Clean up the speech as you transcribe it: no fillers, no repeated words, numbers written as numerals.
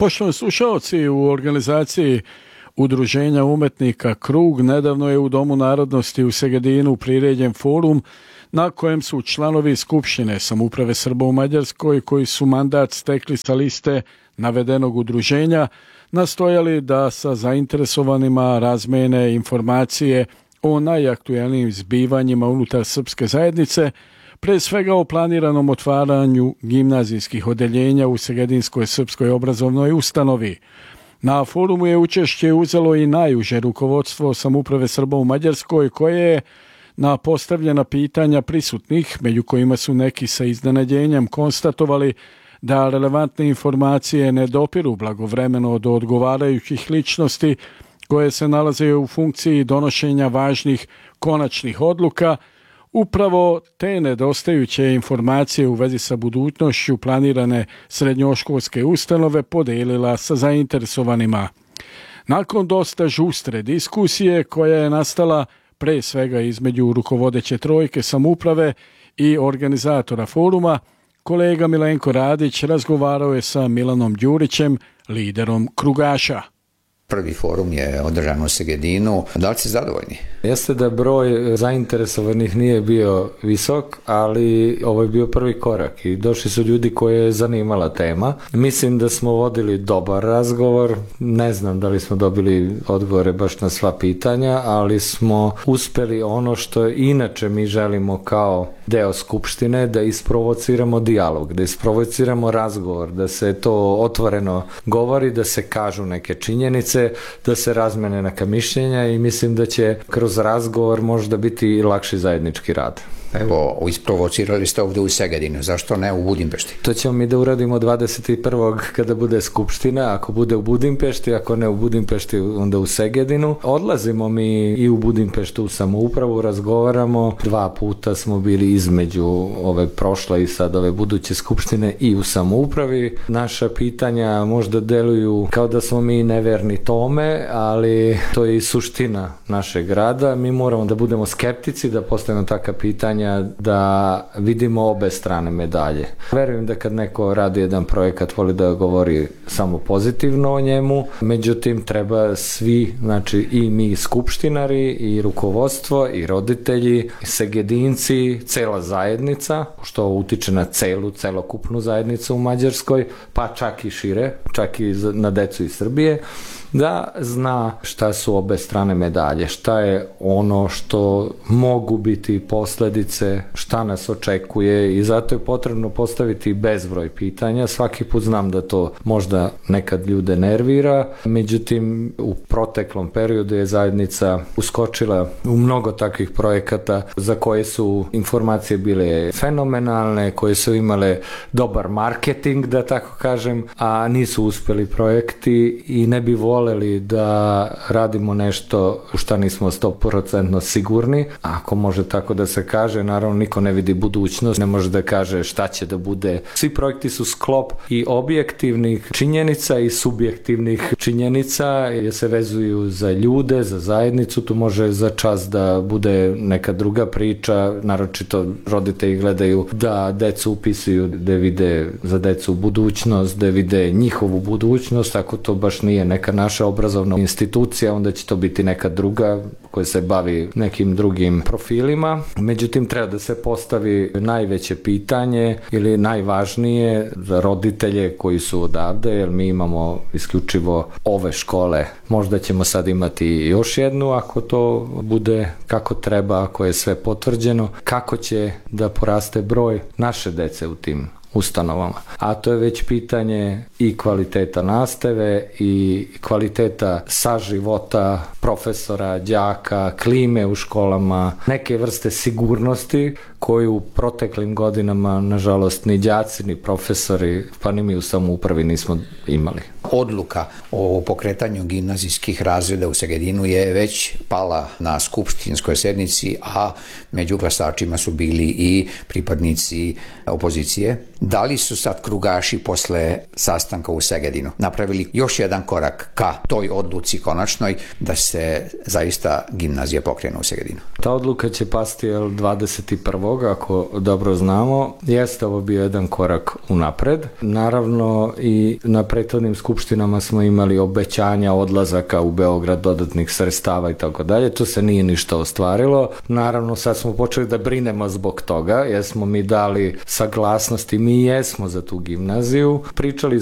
Poštovani slušalci, u organizaciji Udruženja umetnika Krug nedavno je u Domu narodnosti u Segedinu priređen forum na kojem su članovi Skupštine samouprave Srba u Mađarskoj koji su mandat stekli sa liste navedenog udruženja nastojali da sa zainteresovanima razmene informacije o najaktuelnijim zbivanjima unutar srpske zajednice, pre svega o planiranom otvaranju gimnazijskih odeljenja u Segedinskoj srpskoj obrazovnoj ustanovi. Na forumu je učešće uzelo i najuže rukovodstvo samouprave Srba u Mađarskoj, koje je na postavljena pitanja prisutnih, među kojima su neki sa iznenađenjem konstatovali da relevantne informacije ne dopiru blagovremeno do odgovarajućih ličnosti koje se nalaze u funkciji donošenja važnih konačnih odluka. Upravo te nedostajuće informacije u vezi sa budućnošću planirane srednjoškolske ustanove podelila sa zainteresovanima. Nakon dosta žustre diskusije koja je nastala pre svega između rukovodeće trojke samouprave i organizatora foruma, kolega Milenko Radić razgovarao je sa Milanom Đurićem, liderom Krugaša. Prvi forum je održan u Segedinu. Da li ste zadovoljni? Jeste da broj zainteresovanih nije bio visok, ali ovo je bio prvi korak i došli su ljudi koje je zanimala tema. Mislim da smo vodili dobar razgovor, ne znam da li smo dobili odgovore baš na sva pitanja, ali smo uspeli ono što inače mi želimo kao deo Skupštine, da isprovociramo dijalog, da isprovociramo razgovor, da se to otvoreno govori, da se kažu neke činjenice, da se razmene neka mišljenja i mislim da će kroz razgovor možda biti i lakši zajednički rad. Evo, isprovocirali ste ovde u Segedinu, zašto ne u Budimpešti? To ćemo mi da uradimo 21. kada bude Skupština, ako bude u Budimpešti, ako ne u Budimpešti, onda u Segedinu. Odlazimo mi i u Budimpeštu u samoupravu, razgovaramo, 2 puta smo bili između ove prošle i sad ove buduće Skupštine i u samoupravi. Naša pitanja možda deluju kao da smo mi neverni tome, ali to je i suština našeg rada. Mi moramo da budemo skeptici, da postavimo taka pitanja, da vidimo obe strane medalje. Verujem da kad neko radi jedan projekat, voli da govori samo pozitivno o njemu, međutim treba svi, znači i mi skupštinari, i rukovodstvo, i roditelji, i Segedinci, cela zajednica, što utiče na celokupnu zajednicu u Mađarskoj, pa čak i šire, čak i na decu iz Srbije, da zna šta su obe strane medalje, šta je ono što mogu biti posledice, šta nas očekuje i zato je potrebno postaviti bezbroj pitanja. Svaki put znam da to možda nekad ljude nervira, međutim u proteklom periodu je zajednica uskočila u mnogo takvih projekata za koje su informacije bile fenomenalne, koje su imale dobar marketing, da tako kažem, a nisu uspeli projekti i ne bi voleli da radimo nešto u šta nismo 100% sigurni. Ako može tako da se kaže, naravno niko ne vidi budućnost, ne može da kaže šta će da bude. Svi projekti su sklop i objektivnih činjenica i subjektivnih činjenica, jer se vezuju za ljude, za zajednicu, tu može za čas da bude neka druga priča, naročito roditelji gledaju da decu upisuju, da vide za decu budućnost, da vide njihovu budućnost, ako to baš nije neka naša obrazovna institucija, onda će to biti neka druga koja se bavi nekim drugim profilima. Međutim, treba da se postavi najveće pitanje ili najvažnije za roditelje koji su odavde, jer mi imamo isključivo ove škole. Možda ćemo sad imati još jednu ako to bude kako treba, ako je sve potvrđeno. Kako će da poraste broj naše dece u tim ustanovama. A to je već pitanje i kvaliteta nastave i kvaliteta saživota profesora, đaka, klime u školama, neke vrste sigurnosti koju u proteklim godinama, nažalost, ni đaci, ni profesori, pa ni mi u samoupravi nismo imali. Odluka o pokretanju gimnazijskih razreda u Segedinu je već pala na skupštinskoj sednici, a među glasačima su bili i pripadnici opozicije. Da li su sad Krugaši posle sastanka u Segedinu napravili još jedan korak ka toj odluci konačnoj da se zaista gimnazija pokrene u Segedinu? Ta odluka će pasti 21. ovog, ako dobro znamo, jeste ovo bio jedan korak unapred. Naravno i na prethodnim skupštinama smo imali obećanja odlazaka u Beograd, dodatnih sredstava i tako dalje. To se nije ništa ostvarilo. Naravno sad smo počeli da brinemo zbog toga, jer smo mi dali saglasnost i mi jesmo za tu gimnaziju. Pričali